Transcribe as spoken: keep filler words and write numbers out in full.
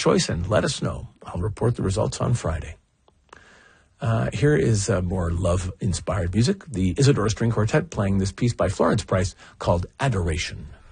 choice and let us know. I'll report the results on Friday. Uh, here is uh, more love-inspired music. The Isadora String Quartet playing this piece by Florence Price called Adoration.